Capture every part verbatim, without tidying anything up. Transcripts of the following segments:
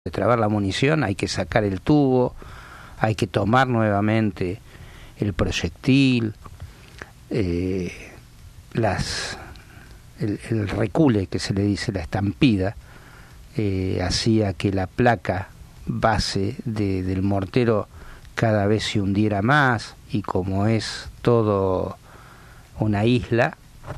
de trabar la munición hay que sacar el tubo, hay que tomar nuevamente el proyectil, eh, las el, el recule que se le dice, la estampida, eh, hacía que la placa base de, del mortero cada vez se hundiera más, y como es todo una isla,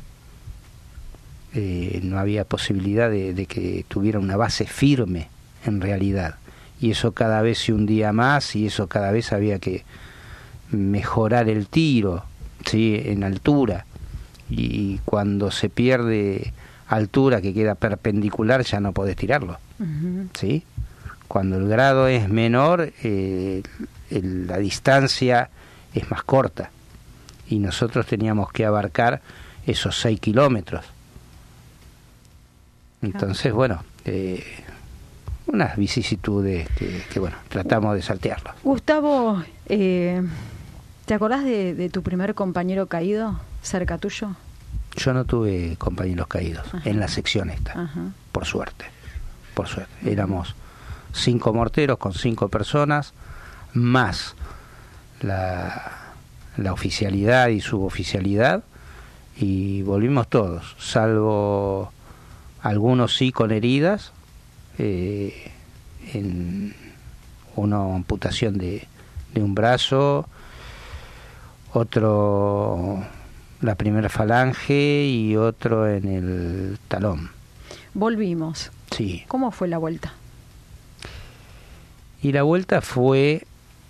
eh, no había posibilidad de, de que tuviera una base firme en realidad, y eso cada vez se hundía más, y eso cada vez había que mejorar el tiro, ¿sí?, en altura, y cuando se pierde altura, que queda perpendicular, ya no podés tirarlo. Uh-huh. ¿Sí? Cuando el grado es menor, eh, el, la distancia es más corta, y nosotros teníamos que abarcar esos seis kilómetros. Entonces, bueno, eh, unas vicisitudes que, que, bueno, tratamos de saltearlas. Gustavo, eh, ¿te acordás de, de tu primer compañero caído cerca tuyo? Yo no tuve compañeros caídos. Ajá. En la sección esta. Ajá. Por suerte, por suerte. Éramos cinco morteros con cinco personas, más la, la oficialidad y suboficialidad, y volvimos todos, salvo algunos sí con heridas, eh, en una amputación de, de un brazo, otro la primera falange y otro en el talón. Volvimos. Sí. ¿Cómo fue la vuelta? Y la vuelta fue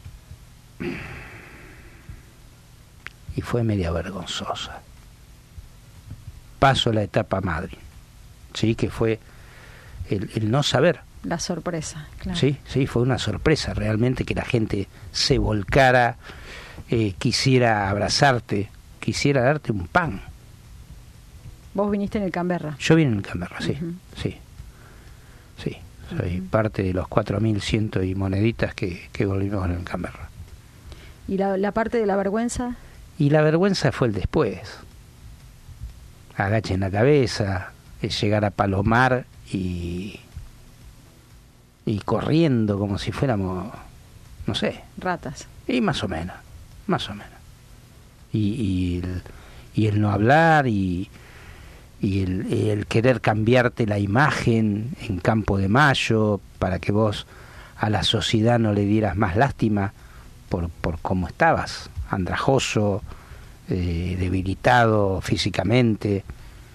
y fue media vergonzosa. Paso la etapa Madrid, sí, que fue el, el no saber. La sorpresa, claro. Sí, sí, fue una sorpresa realmente que la gente se volcara, eh, quisiera abrazarte, quisiera darte un pan. ¿Vos viniste en el Canberra? Yo vine en el Canberra, sí, uh-huh. sí, sí. Soy uh-huh. parte de los cuatro mil ciento y moneditas que, que volvimos en el Canberra. ¿Y la, la parte de la vergüenza? Y la vergüenza fue el después. Agachen la cabeza, es llegar a Palomar y y corriendo como si fuéramos, no sé, ratas. Y más o menos, más o menos. Y, y, el, y el no hablar y, y el, el querer cambiarte la imagen en Campo de Mayo para que vos a la sociedad no le dieras más lástima por, por cómo estabas, andrajoso, eh, debilitado físicamente.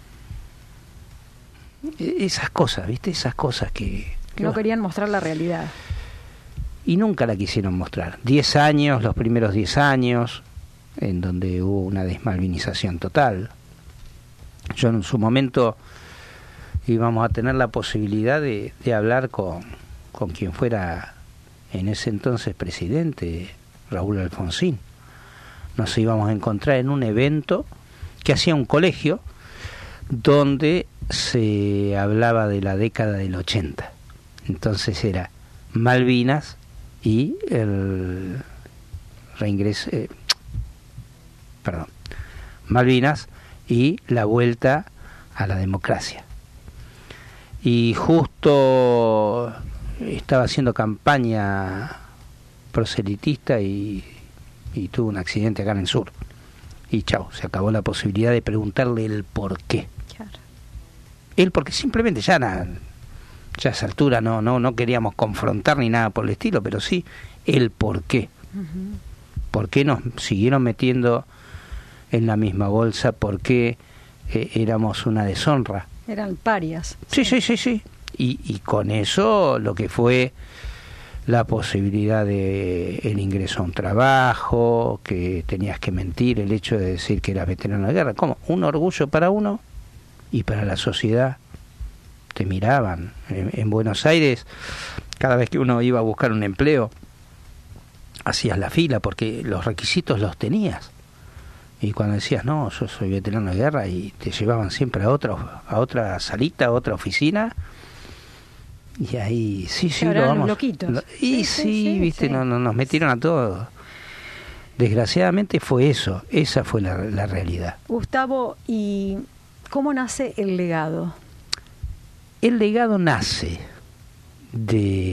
Esas cosas, ¿viste? Esas cosas que... que no bueno, querían mostrar la realidad. Y nunca la quisieron mostrar. Diez años, los primeros diez años, en donde hubo una desmalvinización total. Yo en su momento íbamos a tener la posibilidad de, de hablar con, con quien fuera en ese entonces presidente, Raúl Alfonsín. Nos íbamos a encontrar en un evento que hacía un colegio donde se hablaba de la década del ochenta. Entonces era Malvinas y el reingreso, eh, perdón, Malvinas y la vuelta a la democracia. Y justo estaba haciendo campaña proselitista y, y tuvo un accidente acá en el sur. Y chau, se acabó la posibilidad de preguntarle el por qué. Claro. Él, porque simplemente ya nada, ya a esa altura no, no, no queríamos confrontar ni nada por el estilo, pero sí el por qué. Uh-huh. ¿Por qué nos siguieron metiendo en la misma bolsa? ¿Por qué eh, éramos una deshonra? Eran parias. Sí, sí, sí, sí. Y, y con eso lo que fue la posibilidad de el ingreso a un trabajo, que tenías que mentir, el hecho de decir que eras veterano de guerra, como un orgullo para uno y para la sociedad. Te miraban en, en Buenos Aires, cada vez que uno iba a buscar un empleo hacías la fila porque los requisitos los tenías, y cuando decías no, yo soy veterano de guerra, y te llevaban siempre a otra a otra salita, a otra oficina. Y ahí, sí, sí, lo vamos. Loquitos. Lo, y sí, sí, sí viste, sí. No, no, nos metieron a todos. Desgraciadamente fue eso, esa fue la, la realidad. Gustavo, ¿y cómo nace el legado? El legado nace de